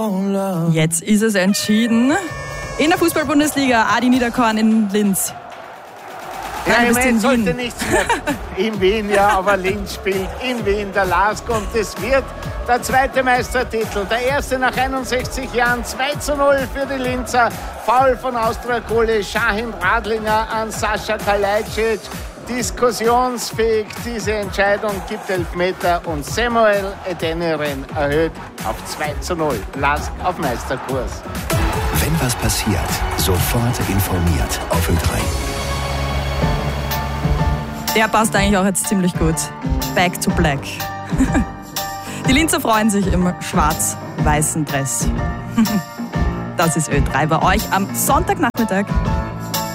Jetzt ist es entschieden. In der Fußball-Bundesliga, Adi Niederkorn in Linz. Ja, ich meine, sollte nichts mehr in Wien, ja, aber Linz spielt in Wien der LASK und es wird der zweite Meistertitel. Der erste nach 61 Jahren, 2:0 für die Linzer. Foul von Austria-Kohle, Shahin Radlinger an Sascha Kalajdzic. Diskussionsfähig, diese Entscheidung gibt Elfmeter und Samuel Edenirin erhöht auf 2:0. LASK auf Meisterkurs. Wenn was passiert, sofort informiert auf Ö3. Der passt eigentlich auch jetzt ziemlich gut. Back to Black. Die Linzer freuen sich im schwarz-weißen Dress. Das ist Ö3 bei euch am Sonntagnachmittag.